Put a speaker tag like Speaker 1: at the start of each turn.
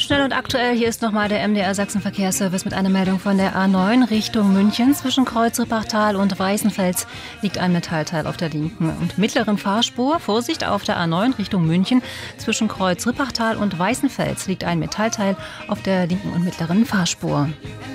Speaker 1: Schnell und aktuell, hier ist nochmal der MDR Sachsen-Verkehrsservice mit einer Meldung von der A9 Richtung München. Zwischen Kreuz Rippachtal und Weißenfels liegt ein Metallteil auf der linken und mittleren Fahrspur. Vorsicht auf der A9 Richtung München. Zwischen Kreuz Rippachtal und Weißenfels liegt ein Metallteil auf der linken und mittleren Fahrspur.